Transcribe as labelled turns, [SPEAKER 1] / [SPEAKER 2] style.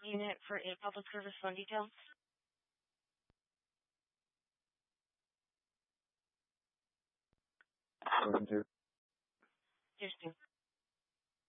[SPEAKER 1] unit for a public service fund detail.
[SPEAKER 2] Going to.
[SPEAKER 1] Houston.